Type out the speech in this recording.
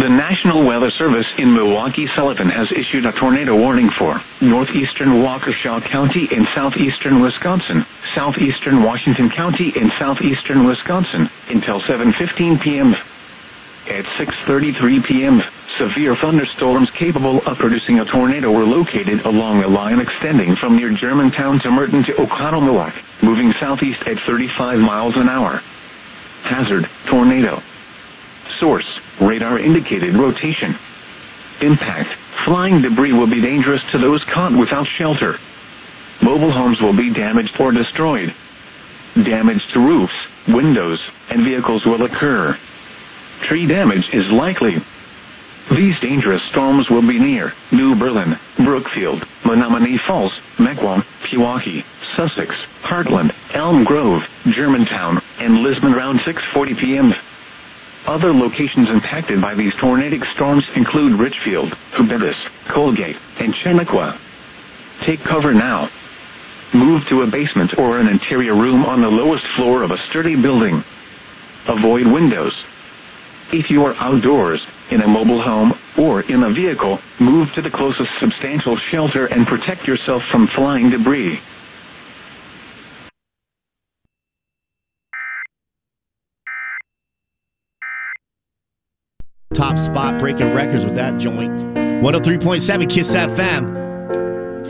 The National Weather Service in Milwaukee-Sullivan has issued a tornado warning for northeastern Waukesha County in southeastern Wisconsin, southeastern Washington County in southeastern Wisconsin, until 7:15 p.m. At 6:33 p.m., severe thunderstorms capable of producing a tornado were located along a line extending from near Germantown to Merton to Oconomowoc, moving southeast at 35 miles an hour. Hazard, tornado. Source, radar indicated rotation. Impact, flying debris will be dangerous to those caught without shelter. Mobile homes will be damaged or destroyed. Damage to roofs, windows, and vehicles will occur. Tree damage is likely. These dangerous storms will be near New Berlin, Brookfield, Menominee Falls, Mequon, Pewaukee, Sussex, Heartland, Elm Grove, Germantown, and Lisbon around 6:40 p.m. Other locations impacted by these tornadic storms include Richfield, Hubendis, Colgate, and Chenequa. Take cover now. Move to a basement or an interior room on the lowest floor of a sturdy building. Avoid windows. If you are outdoors, in a mobile home, or in a vehicle, move to the closest substantial shelter and protect yourself from flying debris. Top spot, breaking records with that joint. 103.7 KISS FM.